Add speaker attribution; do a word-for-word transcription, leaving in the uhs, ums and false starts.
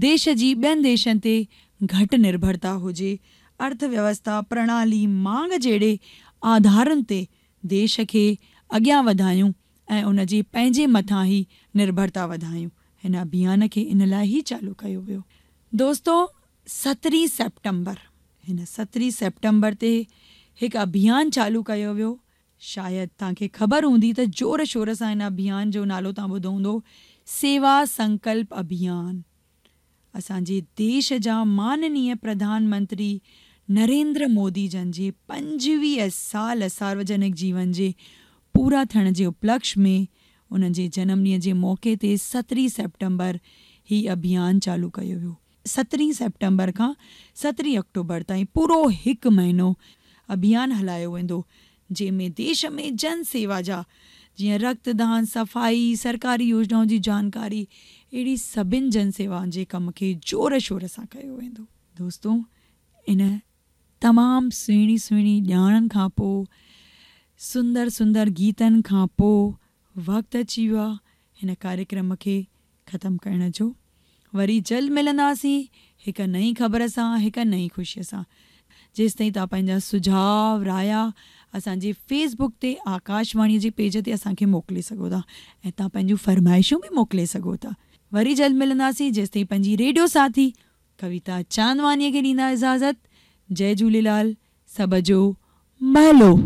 Speaker 1: देश जी ॿियनि देशनि ते घटि निर्भरता हुजे, अर्थव्यवस्था प्रणाली मांग जहिड़े आधारनि ते देश खे अॻियां वधायूं ऐं उन जी पंहिंजे मथां ई निर्भरता वधायूं। हिन अभियान खे इन लाइ ई चालू कयो वियो। दोस्तो, सत्रहीं सेप्टेम्बर हिन सत्रहीं सेप्टेम्बर ते हिकु अभियान चालू कयो वियो। शायदि तव्हांखे ख़बर हूंदी त ज़ोर शोर सां हिन अभियान जो नालो तव्हां ॿुधो हूंदो, सेवा संकल्प अभियान। असांजे देश जा माननीय प्रधानमंत्री नरेंद्र मोदी जन जे पंजवीह साल सार्वजनिक जीवन जे पूरा थियण जे उपलक्ष्य में उन्हनि जे जनम ॾींहं जे मौक़े ते सत्रहीं सेप्टेम्बर ही अभियान चालू कयो वियो। सत्रहीं सेप्टेम्बर खां सत्रहीं अक्टूबर ताईं पूरो हिकु महीनो अभियान हलायो वेंदो, जंहिंमें देश में जन सेवा जा जीअं रक्तदान, सफ़ाई, सरकारी योजनाउनि जी जानकारी, अहिड़ी सभिनि जन सेवाउनि जे कम खे ज़ोर शोर सां कयो वेंदो। दोस्तों, इन तमामु सुहिणी सुहिणी ॼाणनि खां पोइ, सुंदर सुंदर गीतनि खां पोइ वक़्तु अची वियो आहे हिन कार्यक्रम खे ख़तमु करण जो। वरी जल्द मिलंदासीं हिकु नई ख़बर सां, हिकु नई ख़ुशीअ सां। जेसि ताईं तव्हां पंहिंजा सुझाव राया असांजे फेसबुक ते आकाशवाणीअ जे पेज ते असांखे मोकिले सघो था ऐं तव्हां पंहिंजूं फरमाइशूं बि मोकिले सघो था। वरी जल्द मिलंदासीं, जेसि ताईं पंहिंजी रेडियो साथी कविता चांदवानीअ खे ॾींदा इजाज़त। जय झूलेलाल, सभ जो भलो।